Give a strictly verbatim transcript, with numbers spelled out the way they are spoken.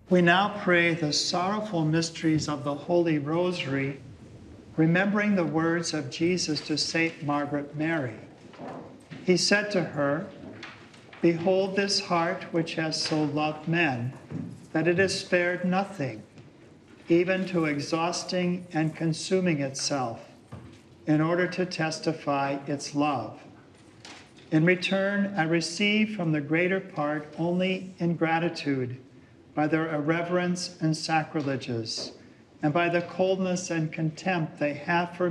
We now pray the sorrowful mysteries of the Holy Rosary, remembering the words of Jesus to Saint Margaret Mary. He said to her, "Behold this heart which has so loved men, that it has spared nothing, even to exhausting and consuming itself, in order to testify its love. In return, I receive from the greater part only ingratitude, by their irreverence and sacrileges, and by the coldness and contempt they have for